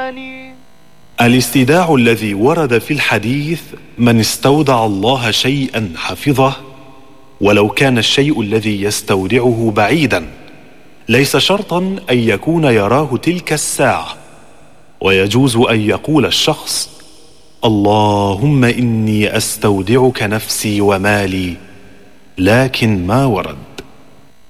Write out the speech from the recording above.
الاستيداع الذي ورد في الحديث: من استودع الله شيئا حفظه، ولو كان الشيء الذي يستودعه بعيدا، ليس شرطا أن يكون يراه تلك الساعة، ويجوز أن يقول الشخص: اللهم إني أستودعك نفسي ومالي، لكن ما ورد.